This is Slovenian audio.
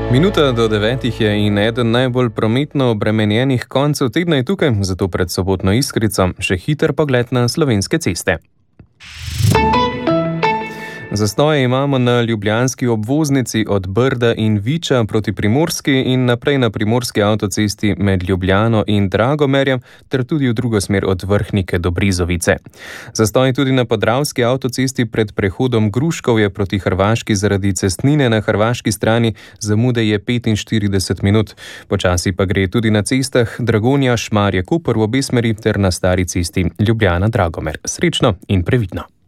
Minuta do 9 je in eden najbolj prometno obremenjenih koncev tedna je tukaj, zato pred sobotno Iskrico še hiter pogled na slovenske ceste. Zastoje imamo na ljubljanski obvoznici od Brda in Viča proti Primorski in naprej na primorski avtocesti med Ljubljano in Dragomerjem ter tudi v drugo smer od Vrhnike do Brizovice. Zastoj tudi na podravski avtocesti pred prehodom Gruškovje proti Hrvaški zaradi cestnine na hrvaški strani, zamude je 45 minut. Počasi pa gre tudi na cestah Dragonja, Šmarje, Koper v obe smeri ter na stari cesti Ljubljana, Dragomer. Srečno in previdno.